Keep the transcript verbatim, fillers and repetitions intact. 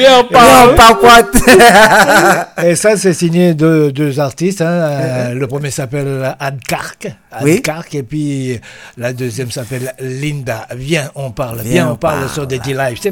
Viens, on parle. Viens, on parle quoi. Et ça, c'est signé de deux artistes. Hein. Euh, le premier s'appelle Anne Kark. Anne Oui. Kark. Et puis la deuxième s'appelle Linda. Viens, on parle. Viens, Viens, on on parle parle. sur des D-Live. C'est